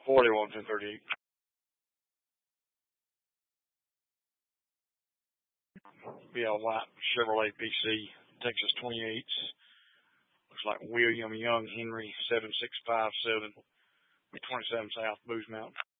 41 1038. Be a white Chevrolet PC, Texas 28s. Looks like William Young Henry 7657, 27 South Booze Mountain.